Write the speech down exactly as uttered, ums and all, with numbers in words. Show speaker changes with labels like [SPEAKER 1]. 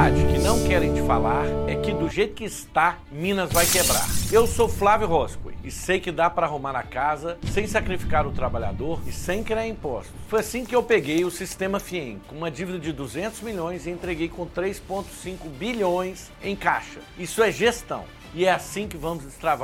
[SPEAKER 1] verdade que não querem te falar é que do jeito que está, Minas vai quebrar. Eu sou Flávio Roscoe e sei que dá para arrumar a casa sem sacrificar o trabalhador e sem criar impostos. Foi assim que eu peguei o Sistema Fiem, com uma dívida de duzentos milhões e entreguei com três vírgula cinco bilhões em caixa. Isso é gestão e é assim que vamos destravar